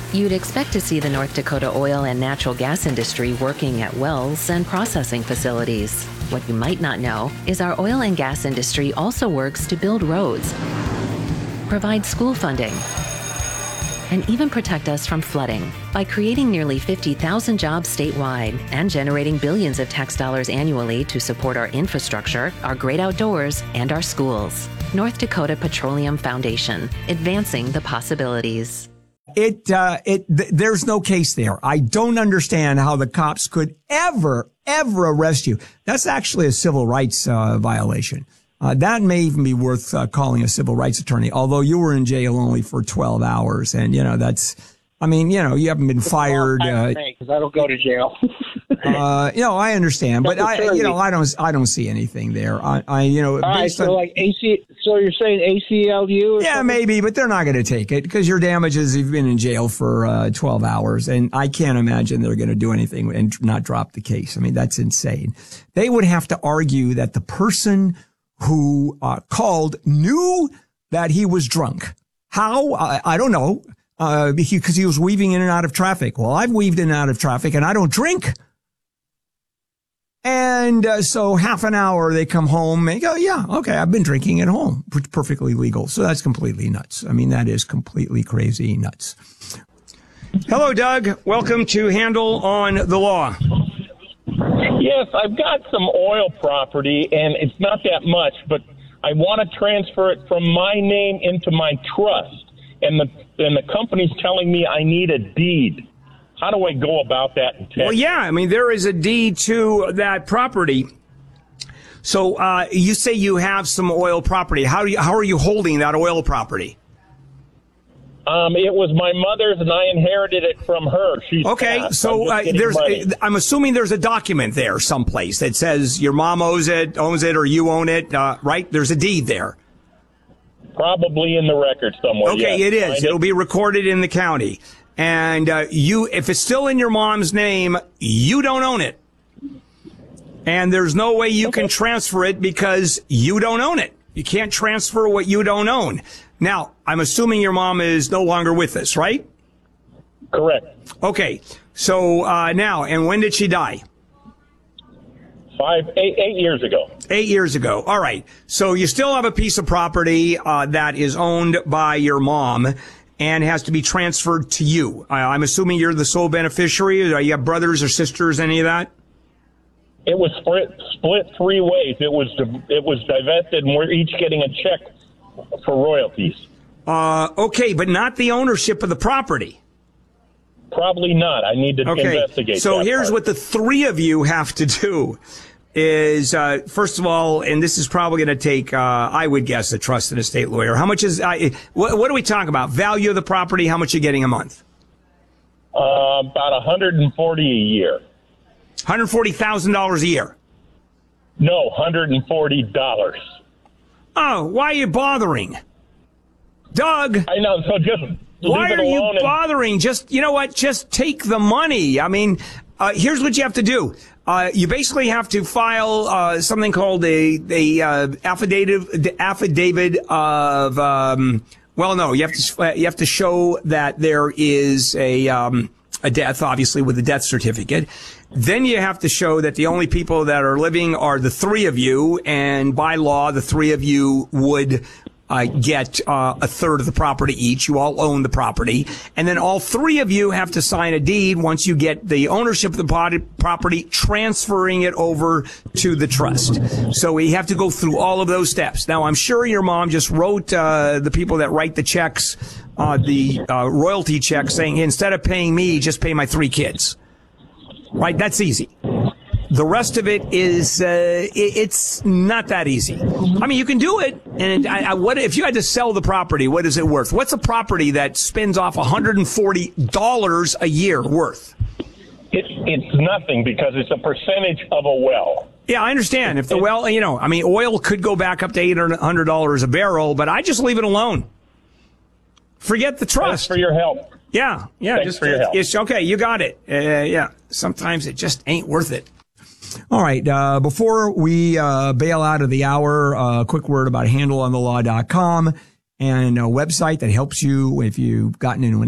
You'd expect to see the North Dakota oil and natural gas industry working at wells and processing facilities. What you might not know is our oil and gas industry also works to build roads, provide school funding, and even protect us from flooding by creating nearly 50,000 jobs statewide and generating billions of tax dollars annually to support our infrastructure, our great outdoors, and our schools. North Dakota Petroleum Foundation, advancing the possibilities. There's no case there. I don't understand how the cops could ever arrest you. That's actually a civil rights violation. That may even be worth calling a civil rights attorney, although you were in jail only for 12 hours. And, you haven't been fired. Because I don't go to jail. I understand, but I don't see anything there. All right, so you're saying ACLU? Yeah, maybe, but they're not going to take it because your damages, you've been in jail for 12 hours, and I can't imagine they're going to do anything and not drop the case. I mean, that's insane. They would have to argue that the person who called knew that he was drunk. How? I don't know. Because he was weaving in and out of traffic. Well, I've weaved in and out of traffic and I don't drink. And so half an hour they come home and go, yeah, okay, I've been drinking at home. Perfectly legal. So that's completely nuts. I mean, that is completely crazy nuts. Hello, Doug. Welcome to Handle on the Law. Yes, I've got some oil property, and it's not that much, but I want to transfer it from my name into my trust. And the company's telling me I need a deed. How do I go about that in Texas? Well, yeah, I mean, there is a deed to that property. So you say you have some oil property. How are you holding that oil property? It was my mother's, and I inherited it from her. She's okay. passed. So I'm assuming there's a document there someplace that says your mom owns it, or you own it, right? There's a deed there. Probably in the record somewhere. Okay, yes. it is. It'll be recorded in the county. And if it's still in your mom's name, you don't own it. And there's no way you can transfer it because you don't own it. You can't transfer what you don't own. Now, I'm assuming your mom is no longer with us, right? Correct. Okay. So now, and when did she die? 8 years ago. 8 years ago. All right. So you still have a piece of property that is owned by your mom and has to be transferred to you. I'm assuming you're the sole beneficiary. You have brothers or sisters, any of that? It was split 3 ways. It was divested, and we're each getting a check for royalties. Okay, but not the ownership of the property. Probably not. I need to investigate. So that here's part. what the three of you have to do is, first of all, and this is probably going to take, I would guess, a trust and estate lawyer. How much is, what are we talking about? Value of the property, how much are you getting a month? About $140 a year. $140,000 a year? No, $140. Oh, why are you bothering? Doug. I know, so just why are you bothering? Just, you know what? Just take the money. I mean, here's what you have to do. You basically have to file something called a affidavit of you have to show that there is a death, obviously with a death certificate. Then you have to show that the only people that are living are the three of you, and by law, the three of you would get a third of the property each. You all own the property. And then all three of you have to sign a deed once you get the ownership of the property, transferring it over to the trust. So we have to go through all of those steps. Now, I'm sure your mom just wrote the people that write the checks, the royalty check, saying, instead of paying me, just pay my 3 kids. Right? That's easy. The rest of it is, it's not that easy. I mean, you can do it. And what if you had to sell the property? What is it worth? What's a property that spins off $140 a year worth? It's nothing because it's a percentage of a well. Yeah, I understand. If the well, oil could go back up to $800 a barrel, but I just leave it alone. Forget the trust. Thanks for your help. Yeah. Thanks for your help. It's okay. You got it. Yeah. Sometimes it just ain't worth it. All right. Before we bail out of the hour, a quick word about handleonthelaw.com and a website that helps you if you've gotten into an